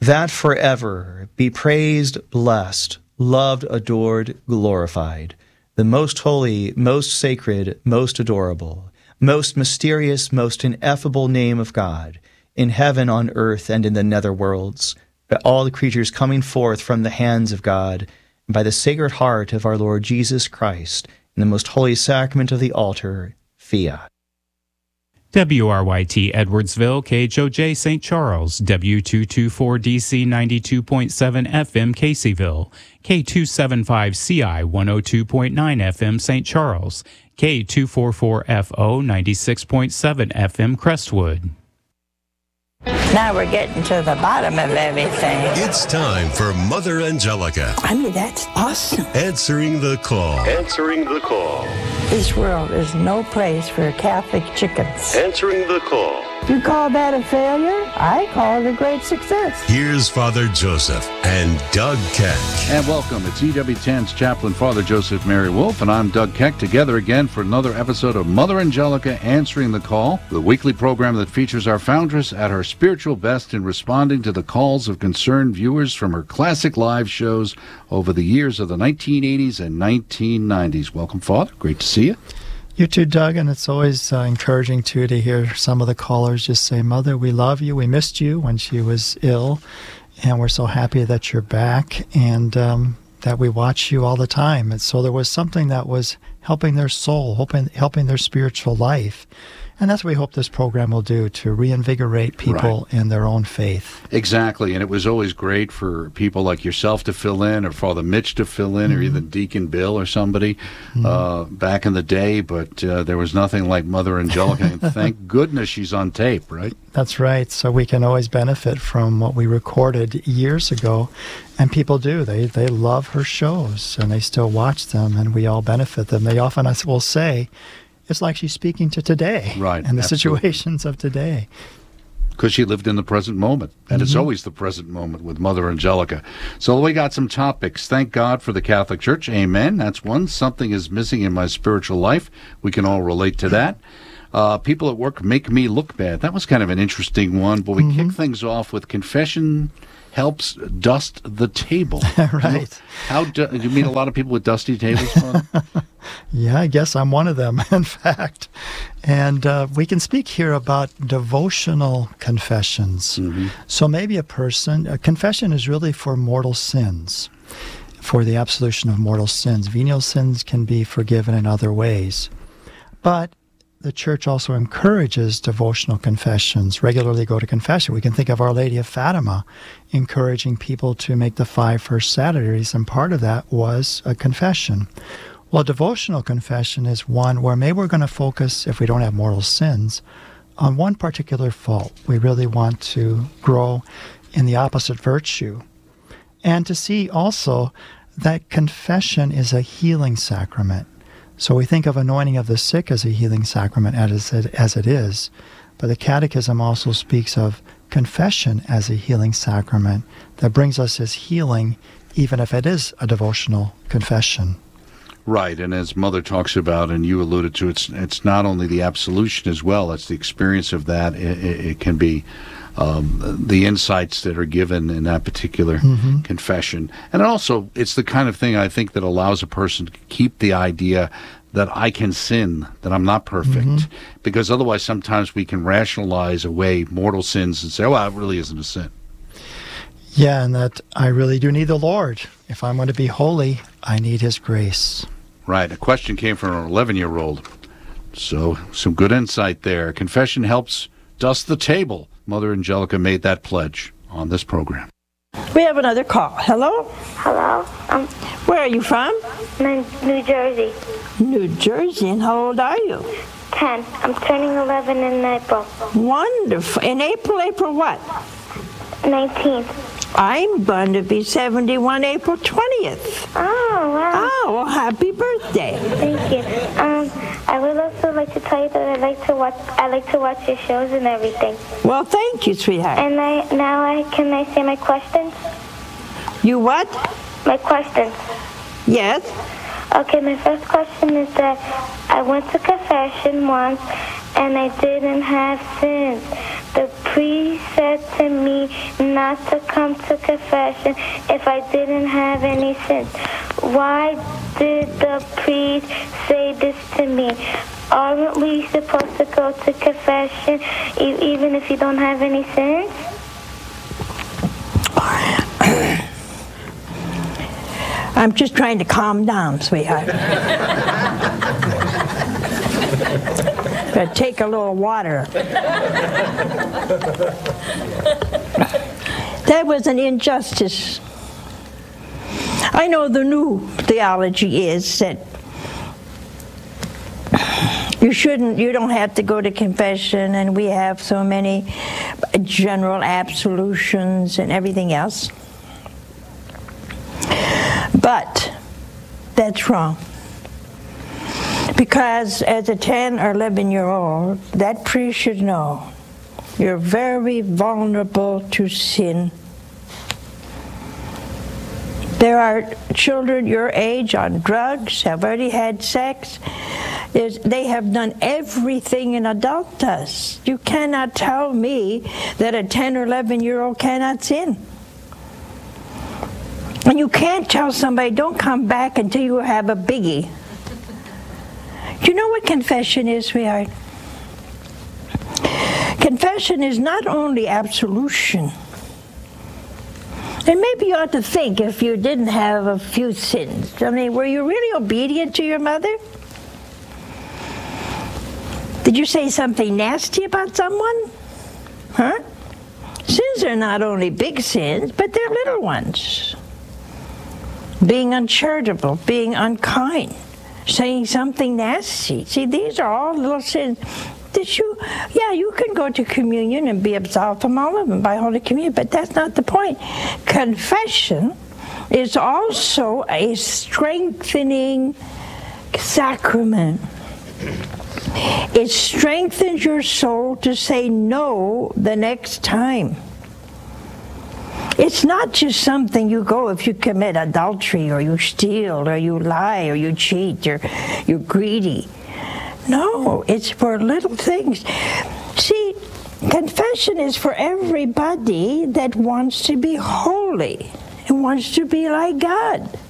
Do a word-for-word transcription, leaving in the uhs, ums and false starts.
that forever be praised, blessed, loved, adored, glorified, the most holy, most sacred, most adorable, most mysterious, most ineffable name of God, in heaven, on earth, and in the nether worlds, by all the creatures coming forth from the hands of God, and by the sacred heart of our Lord Jesus Christ, in the most holy sacrament of the altar, fiat. W R Y T Edwardsville, K H O J Saint Charles, W two twenty-four D C ninety-two point seven F M Caseyville, K two seventy-five C I one oh two point nine F M Saint Charles, K two forty-four F O ninety-six point seven F M Crestwood. Now we're getting to the bottom of everything. It's time for Mother Angelica. I mean, that's awesome. Answering the call. Answering the call. This world is no place for Catholic chickens. Answering the call. You call that a failure? I call it a great success. Here's Father Joseph and Doug Keck. And welcome. It's E W ten's chaplain, Father Joseph Mary Wolf, and I'm Doug Keck, together again for another episode of Mother Angelica Answering the Call, the weekly program that features our foundress at her spiritual best in responding to the calls of concerned viewers from her classic live shows over the years of the nineteen eighties and nineteen nineties. Welcome, Father. Great to see you. You too, Doug, and it's always uh, encouraging, too, to hear some of the callers just say, Mother, we love you. We missed you when she was ill, and we're so happy that you're back and um, that we watch you all the time. And so there was something that was helping their soul, helping, helping their spiritual life. And that's what we hope this program will do, to reinvigorate people right. in their own faith. Exactly, and it was always great for people like yourself to fill in, or Father Mitch to fill in, mm-hmm. or even Deacon Bill or somebody mm-hmm. uh, back in the day, but uh, there was nothing like Mother Angelica, and thank goodness she's on tape, right? That's right, so we can always benefit from what we recorded years ago, and people do. They, they love her shows, and they still watch them, and we all benefit them. They often will say, it's like she's speaking to today, right, and the absolutely. situations of today. Because she lived in the present moment, and mm-hmm. it's always the present moment with Mother Angelica. So we got some topics. Thank God for the Catholic Church. Amen. That's one. Something is missing in my spiritual life. We can all relate to that. Uh, people at work make me look bad. That was kind of an interesting one, but we mm-hmm. kick things off with confession helps dust the table. Right. How do, do you meet a lot of people with dusty tables, Father? Yeah, I guess I'm one of them, in fact. And uh, we can speak here about devotional confessions. Mm-hmm. So maybe a person, a confession is really for mortal sins, for the absolution of mortal sins. Venial sins can be forgiven in other ways. But the Church also encourages devotional confessions. Regularly go to confession. We can think of Our Lady of Fatima encouraging people to make the five first Saturdays, and part of that was a confession. Well, a devotional confession is one where maybe we're going to focus, if we don't have mortal sins, on one particular fault. We really want to grow in the opposite virtue. And to see also that confession is a healing sacrament. So we think of anointing of the sick as a healing sacrament, as it, as it is, but the Catechism also speaks of confession as a healing sacrament that brings us his healing, even if it is a devotional confession. Right, and as Mother talks about, and you alluded to, it's it's not only the absolution as well, it's the experience of that. It, it, it can be um, the insights that are given in that particular mm-hmm. confession. And also, it's the kind of thing I think that allows a person to keep the idea that I can sin, that I'm not perfect. Mm-hmm. Because otherwise, sometimes we can rationalize away mortal sins and say, oh, well, it really isn't a sin. Yeah, and that I really do need the Lord. If I'm going to be holy, I need his grace. Right. A question came from an eleven-year-old. So some good insight there. Confession helps dust the table. Mother Angelica made that pledge on this program. We have another call. Hello? Hello. Um, Where are you from? New Jersey. New Jersey. And how old are you? Ten. I'm turning eleven in April. Wonderful. In April, April what? nineteenth. I'm going to be seventy-one April twentieth. Oh, wow. Oh, well, happy birthday. Thank you. Um, I would also like to tell you that I like to watch I like to watch your shows and everything. Well, thank you, sweetheart. And I now I can I say my questions? You what? My questions. Yes. Okay, my first question is that I went to confession once and I didn't have sins. The priest said to me not to come to confession if I didn't have any sins. Why did the priest say this to me? Aren't we supposed to go to confession e- even if you don't have any sins? I'm just trying to calm down, sweetheart. Gotta take a little water. That was an injustice. I know the new theology is that you shouldn't, you don't have to go to confession, and we have so many general absolutions and everything else. But that's wrong. Because as a ten or eleven year old, that priest should know you're very vulnerable to sin. There are children your age on drugs, have already had sex. There's, they have done everything an adult does. You cannot tell me that a ten or eleven year old cannot sin. And you can't tell somebody, don't come back until you have a biggie. Do you know what confession is, sweetheart? Confession is not only absolution. And maybe you ought to think if you didn't have a few sins. I mean, were you really obedient to your mother? Did you say something nasty about someone? Huh? Sins are not only big sins, but they're little ones. Being uncharitable, being unkind, saying something nasty. See, these are all little sins. Did you, yeah, you can go to communion and be absolved from all of them by Holy Communion, but that's not the point. Confession is also a strengthening sacrament. It strengthens your soul to say no the next time. It's not just something you go if you commit adultery or you steal or you lie or you cheat or you're greedy. No, it's for little things. See, confession is for everybody that wants to be holy and wants to be like God.